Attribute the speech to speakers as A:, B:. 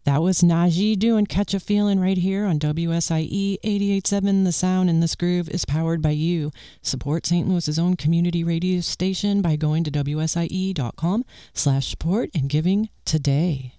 A: That was Najee doing Catch a Feeling right here on WSIE 88.7. The Sound in This Groove is powered by you. Support St. Louis's own community radio station by going to WSIE.com/support and giving today.